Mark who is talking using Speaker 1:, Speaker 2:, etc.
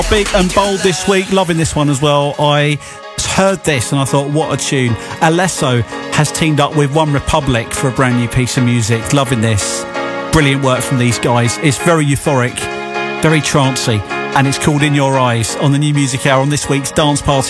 Speaker 1: Big and bold this week, loving this one as well. I heard this and I thought, what a tune. Alesso has teamed up with One Republic for a brand new piece of music. Loving this. Brilliant work from these guys. It's very euphoric, very trancey, and it's called In Your Eyes on the New Music Hour on this week's Dance Party